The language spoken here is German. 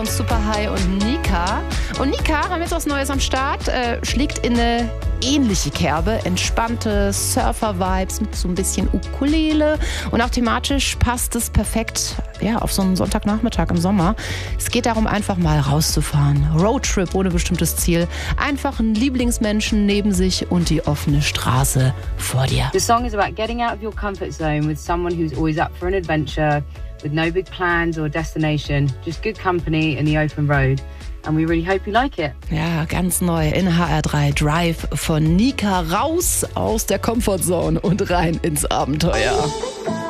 Superhigh und Nika. Und Nika haben jetzt was Neues am Start, schlägt in eine ähnliche Kerbe, entspannte Surfer-Vibes mit so ein bisschen Ukulele. Und auch thematisch passt es perfekt auf so einen Sonntagnachmittag im Sommer. Es geht darum, einfach mal rauszufahren. Roadtrip ohne bestimmtes Ziel. Einfach einen Lieblingsmenschen neben sich und die offene Straße vor dir. The song is about getting out of your comfort zone with someone who's always up for an adventure, with no big plans or destination, just good company in the open road. And we really hope you like it. Ja, ganz neu in HR3 Drive von Nika, raus aus der Comfortzone und rein ins Abenteuer.